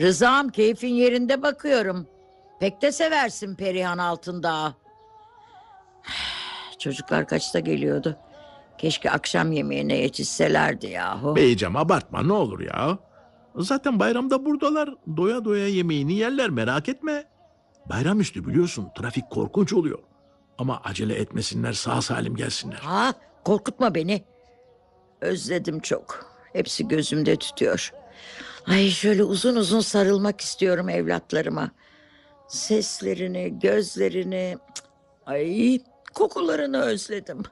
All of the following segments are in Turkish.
Rızam, keyfin yerinde bakıyorum. Pek de seversin Perihan Altındağ. Çocuklar kaçta geliyordu? Keşke akşam yemeğine yetişselerdi yahu. Beyciğim abartma ne olur ya. Zaten bayramda buradalar. Doya doya yemeğini yerler, merak etme. Bayramüstü biliyorsun trafik korkunç oluyor. Ama acele etmesinler, sağ salim gelsinler. Ha, korkutma beni. Özledim çok. Hepsi gözümde tütüyor. Ay, şöyle uzun uzun sarılmak istiyorum evlatlarıma. Seslerini, gözlerini, ay, kokularını özledim.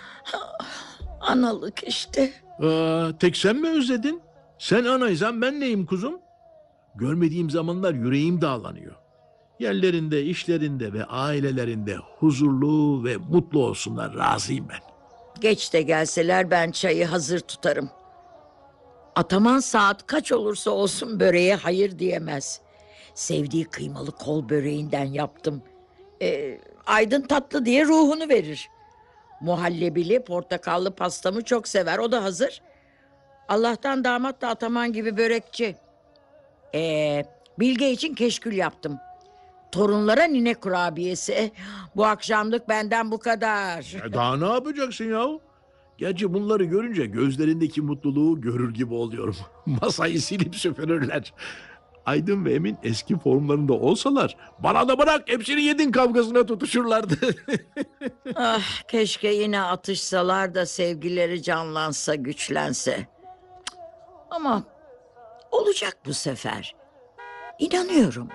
Analık işte. Tek sen mi özledin? Sen anaysan ben neyim kuzum? Görmediğim zamanlar yüreğim dağlanıyor. Yerlerinde, işlerinde ve ailelerinde huzurlu ve mutlu olsunlar, razıyım ben. Geç de gelseler ben çayı hazır tutarım. Ataman saat kaç olursa olsun böreğe hayır diyemez. Sevdiği kıymalı kol böreğinden yaptım. Aydın tatlı diye ruhunu verir. Muhallebili portakallı pastamı çok sever. O da hazır. Allah'tan damat da Ataman gibi börekçi. Bilge için keşkül yaptım. Torunlara nine kurabiyesi. Bu akşamlık benden bu kadar. Daha ne yapacaksın yahu? Gerçi bunları görünce gözlerindeki mutluluğu görür gibi oluyorum. Masayı silip süpürürler. Aydın ve Emin eski formlarında olsalar bana da bırak hepsini yedin kavgasına tutuşurlardı. Ah, keşke yine atışsalar da sevgileri canlansa, güçlense. Cık, ama olacak bu sefer. İnanıyorum.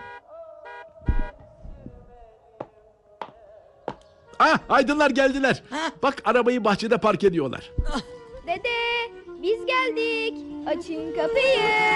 Aydınlar geldiler. Ha? Bak arabayı bahçede park ediyorlar. Dede, biz geldik. Açın kapıyı.